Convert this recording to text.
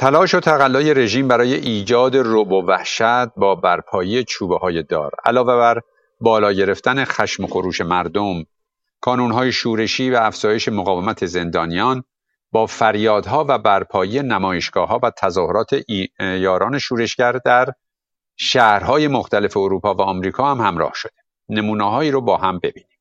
تلاش و تقلای رژیم برای ایجاد رعب و وحشت با برپایی چوبه‌های دار، علاوه بر بالا گرفتن خشم و خروش مردم، کانون‌های شورشی و افزایش مقاومت زندانیان، با فریادها و برپایی نمایشگاه‌ها و تظاهرات یاران شورشگر در شهرهای مختلف اروپا و آمریکا هم همراه شده. نمونه‌هایی رو با هم ببینیم.